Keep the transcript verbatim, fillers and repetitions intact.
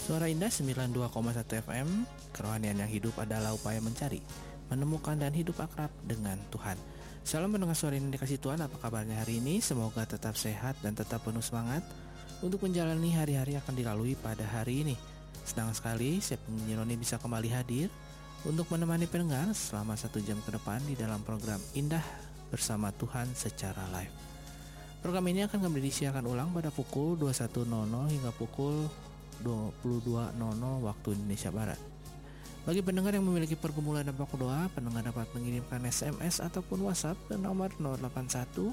Suara Indah sembilan puluh dua koma satu F M. Kerohanian yang hidup adalah upaya mencari, menemukan dan hidup akrab dengan Tuhan. Salam pendengar Suara Indah dikasih Tuhan, apa kabarnya hari ini? Semoga tetap sehat dan tetap penuh semangat untuk menjalani hari-hari yang akan dilalui pada hari ini. Senang sekali saya penyanyi Roni bisa kembali hadir untuk menemani pendengar selama satu jam ke depan di dalam program Indah Bersama Tuhan secara live. Program ini akan kembali disiarkan ulang pada pukul dua puluh satu nol nol hingga pukul dua puluh dua nol nol waktu Indonesia Barat. Bagi pendengar yang memiliki pergumulan dampak doa, pendengar dapat mengirimkan S M S ataupun WhatsApp ke nomor nol delapan satu